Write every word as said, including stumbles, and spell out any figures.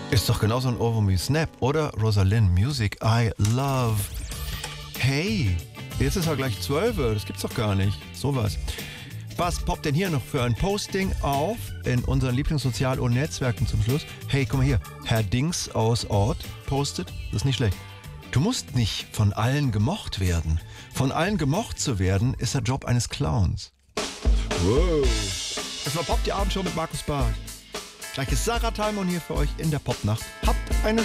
Ist doch genauso ein Ohrwurm wie Snap oder Rosalind Music I Love. Hey, jetzt ist er gleich zwölf, das gibt's doch gar nicht. Sowas. Was poppt denn hier noch für ein Posting auf in unseren Lieblingssozial- und Netzwerken zum Schluss? Hey, guck mal hier. Herr Dings aus Ort postet. Das ist nicht schlecht. Du musst nicht von allen gemocht werden. Von allen gemocht zu werden, ist der Job eines Clowns. Wow. Das war Pop, die Abendshow mit Markus Barth. Gleich ist Sarah Talmon hier für euch in der Popnacht. Habt eine